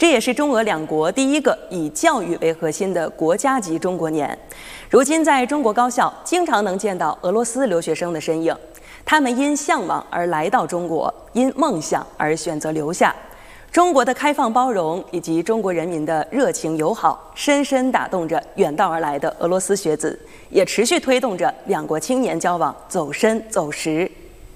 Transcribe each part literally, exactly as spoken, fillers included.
这也是中俄两国第一个以教育为核心的国家级中国年。如今，在中国高校经常能见到俄罗斯留学生的身影，他们因向往而来到中国，因梦想而选择留下。中国的开放包容以及中国人民的热情友好，深深打动着远道而来的俄罗斯学子，也持续推动着两国青年交往走深走实。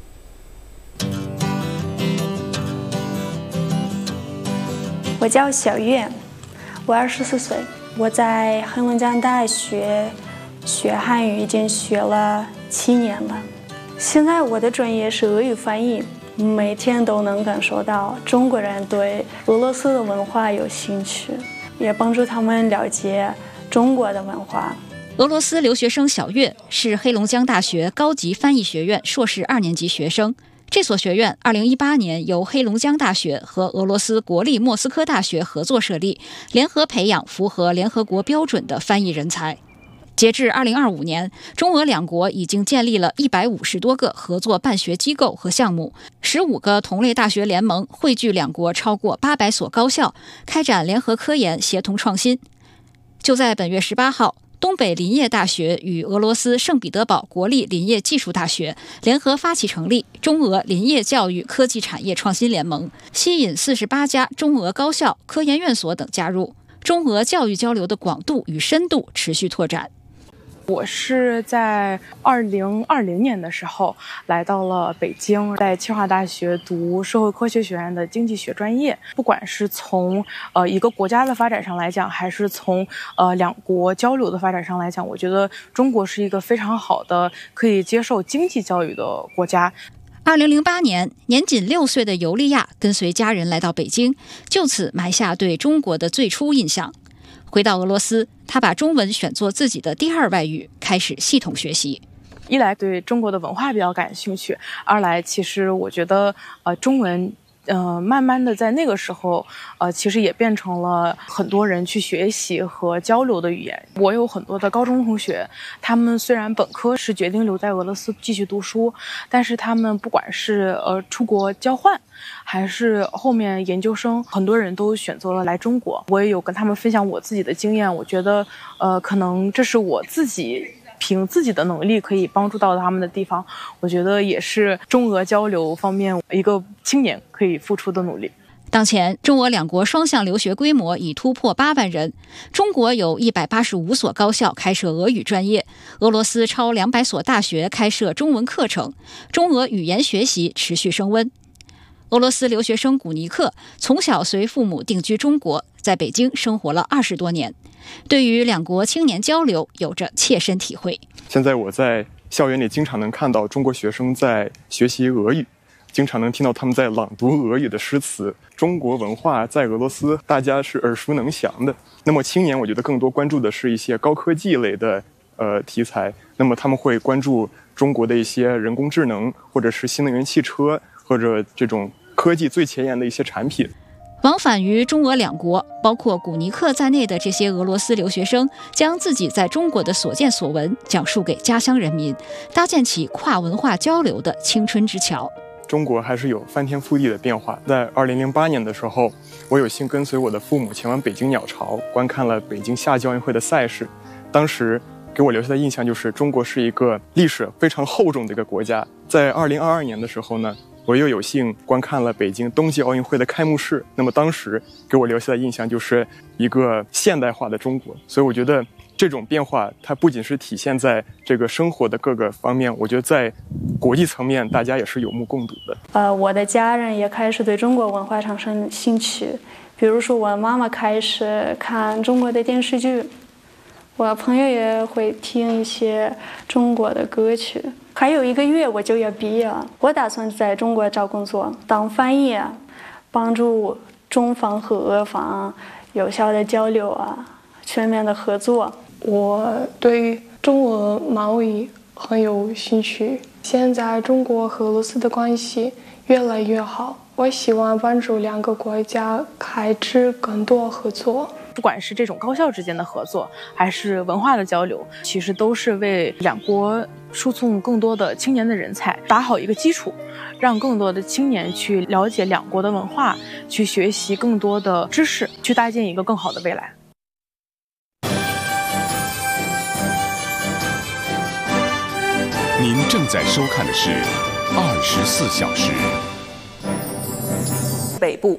我叫小月，我二十四岁，我在黑龙江大学学汉语已经学了七年了。现在我的专业是俄语翻译，每天都能感受到中国人对俄罗斯的文化有兴趣，也帮助他们了解中国的文化。 俄罗斯留学生小月是黑龙江大学高级翻译学院硕士二年级学生。这所学院二零一八年由黑龙江大学和俄罗斯国立莫斯科大学合作设立，联合培养符合联合国标准的翻译人才。截至二零二五年，中俄两国已经建立了一百五十多个合作办学机构和项目，十五个同类大学联盟汇聚两国超过八百所高校，开展联合科研，协同创新。就在本月十八号，东北林业大学与俄罗斯圣彼得堡国立林业技术大学联合发起成立中俄林业教育科技产业创新联盟，吸引四十八家中俄高校、科研院所等加入，中俄教育交流的广度与深度持续拓展。 我是在二零二零年的时候来到了北京，在清华大学读社会科学学院的经济学专业。不管是从呃一个国家的发展上来讲，还是从呃两国交流的发展上来讲，我觉得中国是一个非常好的可以接受经济教育的国家。 二零零八年，年仅六岁的尤利亚跟随家人来到北京，就此埋下对中国的最初印象。回到俄罗斯，他把中文选作自己的第二外语，开始系统学习。 一来对中国的文化比较感兴趣，二来其实我觉得呃中文呃慢慢的在那个时候呃其实也变成了很多人去学习和交流的语言。我有很多的高中同学，他们虽然本科是决定留在俄罗斯继续读书，但是他们不管是呃出国交换还是后面研究生，很多人都选择了来中国。我也有跟他们分享我自己的经验，我觉得呃可能这是我自己凭自己的能力可以帮助到他们的地方，我觉得也是中俄交流方面一个青年可以付出的努力。 当前，中俄两国双向留学规模已突破八万人。中国有一百八十五所高校开设俄语专业，俄罗斯超两百所大学开设中文课程，中俄语言学习持续升温。俄罗斯留学生古尼克从小随父母定居中国，在北京生活了二十多年，对于两国青年交流有着切身体会。 现在我在校园里经常能看到中国学生在学习俄语，经常能听到他们在朗读俄语的诗词。中国文化在俄罗斯大家是耳熟能详的，那么青年我觉得更多关注的是一些高科技类的呃题材，那么他们会关注中国的一些人工智能，或者是新能源汽车，或者这种科技最前沿的一些产品。 往返于中俄两国，包括古尼克在内的这些俄罗斯留学生，将自己在中国的所见所闻讲述给家乡人民，搭建起跨文化交流的青春之桥。 中国还是有翻天覆地的变化。在二零零八年的时候，我有幸跟随我的父母前往北京鸟巢，观看了北京夏季奥运会的赛事。当时给我留下的印象就是中国是一个历史非常厚重的一个国家。在二零二二年的时候呢，我又有幸观看了北京冬季奥运会的开幕式，那么当时给我留下的印象就是一个现代化的中国。所以我觉得这种变化它不仅是体现在这个生活的各个方面，我觉得在国际层面大家也是有目共睹的。 呃，我的家人也开始对中国文化产生兴趣，比如说我妈妈开始看中国的电视剧，我朋友也会听一些中国的歌曲。还有一个月我就要毕业了，我打算在中国找工作当翻译，帮助中方和俄方有效的交流啊，全面的合作。 我对中俄贸易很有兴趣，现在中国和俄罗斯的关系越来越好，我希望帮助两个国家开始更多合作。 不管是这种高校之间的合作，还是文化的交流，其实都是为两国输送更多的青年的人才打好一个基础，让更多的青年去了解两国的文化，去学习更多的知识，去搭建一个更好的未来。 您正在收看的是《二十四小时》。 北部